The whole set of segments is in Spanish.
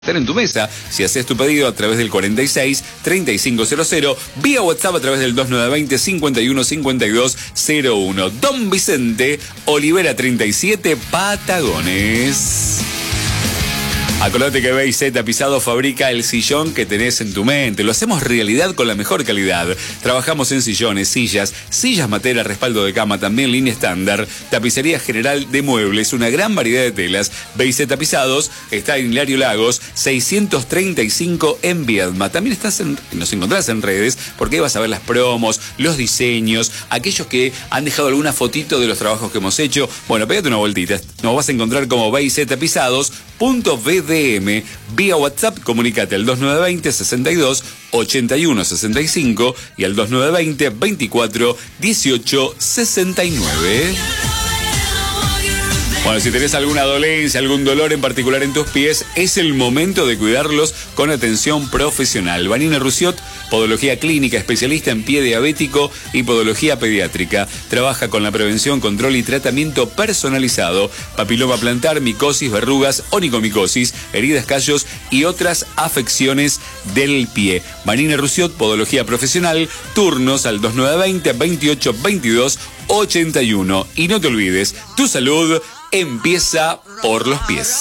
Estar en tu mesa si haces tu pedido a través del 46 3500, vía WhatsApp a través del 2920 51 52 01. Don Vicente, Olivera 37, Patagones. Acordate que BIZ Tapizado fabrica el sillón que tenés en tu mente. Lo hacemos realidad con la mejor calidad. Trabajamos en sillones, sillas matera, respaldo de cama, también línea estándar, tapicería general de muebles, una gran variedad de telas. BIZ Tapizados está en Hilario Lagos, 635 en Viedma. También nos encontrás en redes, porque ahí vas a ver las promos, los diseños, aquellos que han dejado alguna fotito de los trabajos que hemos hecho. Bueno, pégate una vueltita. Nos vas a encontrar como BIZ Tapizados.vd. Vía WhatsApp, comunícate al 2920 62 81 65 y al 2920 24 18 69. Bueno, si tenés alguna dolencia, algún dolor en particular en tus pies, es el momento de cuidarlos con atención profesional. Vanina Rusiot, podología clínica, especialista en pie diabético y podología pediátrica. Trabaja con la prevención, control y tratamiento personalizado. Papiloma plantar, micosis, verrugas, onicomicosis, heridas, callos y otras afecciones del pie. Vanina Rusiot, podología profesional, turnos al 2920 28 22 81. Y no te olvides, tu salud empieza por los pies.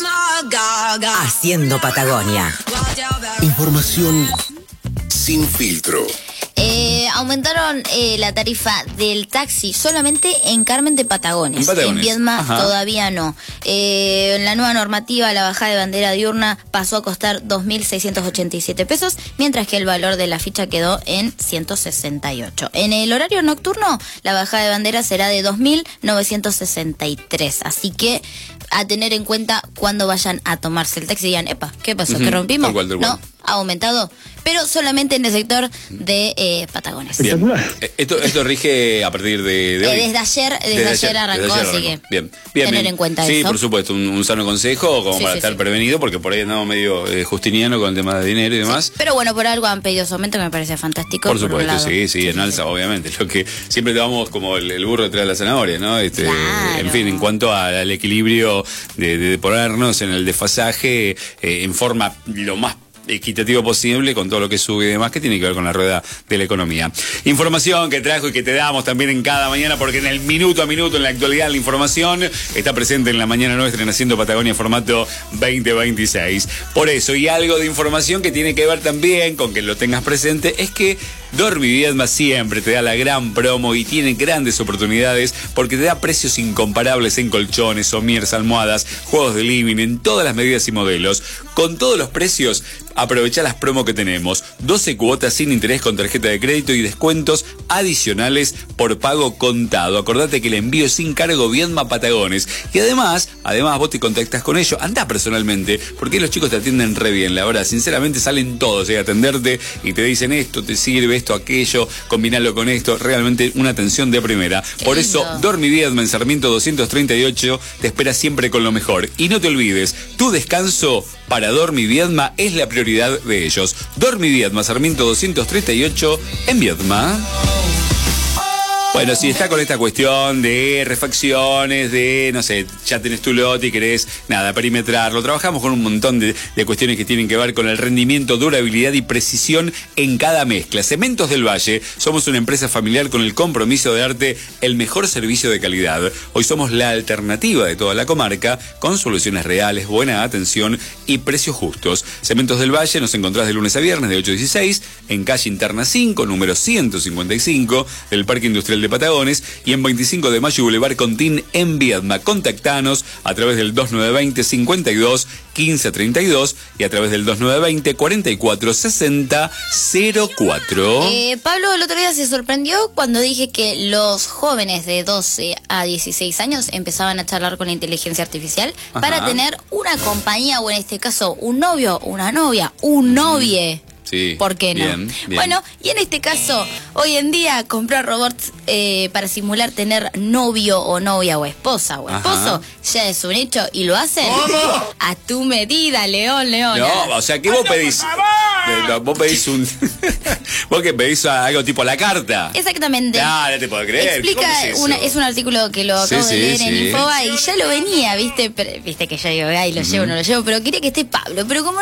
Haciendo Patagonia. Información sin filtro. Aumentaron la tarifa del taxi solamente en Carmen de Patagones. En Viedma todavía no. En la nueva normativa, la bajada de bandera diurna pasó a costar 2.687 pesos, mientras que el valor de la ficha quedó en 168. En el horario nocturno, la bajada de bandera será de 2.963. Así que a tener en cuenta cuando vayan a tomarse el taxi, digan, epa, ¿qué pasó? ¿Que rompimos? Tal cual. No, ha aumentado, pero solamente en el sector de Patagones. Bien. Esto rige a partir de hoy. Desde ayer arrancó, así que bien, tener en cuenta eso. Sí, por supuesto, un sano consejo como para estar prevenido, porque por ahí andamos medio justiniano con el tema de dinero y demás. Sí, pero bueno, por algo han pedido su aumento, que me parece fantástico. Por supuesto, sí, en alza, obviamente. Lo que siempre tomamos como el burro detrás de la zanahoria, ¿no? Claro. En fin, en cuanto al equilibrio de ponernos en el desfasaje en forma lo más equitativo posible con todo lo que sube y demás, que tiene que ver con la rueda de la economía. Información que trajo y que te damos también en cada mañana, porque en el minuto a minuto, en la actualidad, la información está presente en la mañana nuestra en Haciendo Patagonia formato 2026. Por eso, y algo de información que tiene que ver también con que lo tengas presente, es que Dormi Viedma siempre te da la gran promo y tiene grandes oportunidades porque te da precios incomparables en colchones, somieres, almohadas, juegos de living, en todas las medidas y modelos. Con todos los precios, aprovecha las promos que tenemos. 12 cuotas sin interés con tarjeta de crédito y descuentos adicionales por pago contado. Acordate que el envío es sin cargo Viedma Patagones. Y además vos te contactas con ellos. Andá personalmente, porque los chicos te atienden re bien. La verdad, sinceramente salen todos a atenderte y te dicen esto te sirve, esto, aquello, combinarlo con esto. Realmente una atención de primera. Por eso, Dormi Viedma en Sarmiento 238 te espera siempre con lo mejor. Y no te olvides, tu descanso para Dormi Viedma es la prioridad de ellos. Dormi Viedma, Sarmiento 238 en Viedma. Bueno, si está con esta cuestión de refacciones, de, no sé, ya tenés tu lote y querés, perimetrarlo. Trabajamos con un montón de cuestiones que tienen que ver con el rendimiento, durabilidad y precisión en cada mezcla. Cementos del Valle, somos una empresa familiar con el compromiso de darte el mejor servicio de calidad. Hoy somos la alternativa de toda la comarca, con soluciones reales, buena atención y precios justos. Cementos del Valle nos encontrás de lunes a viernes de 8 a 16, en calle Interna 5, número 155, del Parque Industrial de Patagones, y en 25 de Mayo Boulevard Contín en Viedma. Contactanos a través del 2920 52 15 32 y a través del 2920 44 60 04. Pablo el otro día se sorprendió cuando dije que los jóvenes de 12 a 16 años empezaban a charlar con la inteligencia artificial para tener una compañía, o en este caso un novio, una novia, un novie. Sí, ¿por qué no? Bien. Bueno, y en este caso, hoy en día, comprar robots para simular tener novio o novia o esposa o esposo ya es un hecho, y lo hacen a tu medida, León. No, o sea que vos pedís un Vos que pedís algo tipo la carta. Exactamente. No te puedo creer. Explica, es un artículo que lo acabo de leer en Infoba y ya lo venía, viste que yo digo, ay, lo llevo, no lo llevo, pero quería que esté Pablo, pero como